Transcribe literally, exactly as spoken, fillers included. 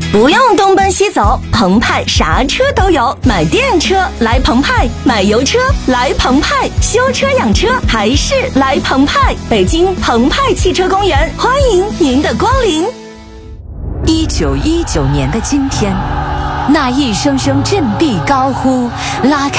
不用东奔西走，澎湃啥车都有。买电车来澎湃，买油车来澎湃，修车养车还是来澎湃。北京澎湃汽车公园，欢迎您的光临。 一九一九年的今天，那一声声振臂高呼拉开